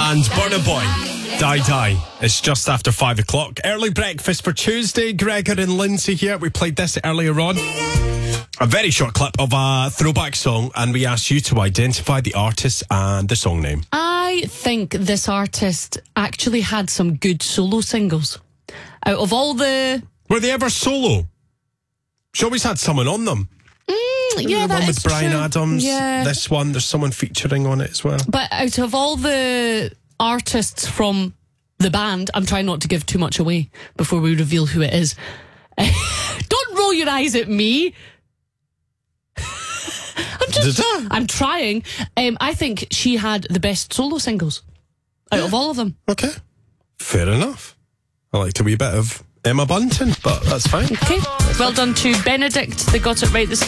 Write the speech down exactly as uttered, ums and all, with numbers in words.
And Burna Boy, Die Die. It's just after five o'clock. Early breakfast for Tuesday. Gregor and Lindsay here. We played this earlier on. A very short clip of a throwback song, and we asked you to identify the artist and the song name. I think this artist actually had some good solo singles. Out of all the... Were they ever solo? She always had someone on them. Mm, yeah, the that one with is Bryan true. Adams. Yeah. This one, there's someone featuring on it as well. But out of all the artists from the band, I'm trying not to give too much away before we reveal who it is. Don't roll your eyes at me. I'm just, Did I? I'm trying. Um, I think she had the best solo singles out of all of them. Okay, fair enough. I liked a wee bit of Emma Bunton, but that's fine. Okay, well done to Benedict. They got it right this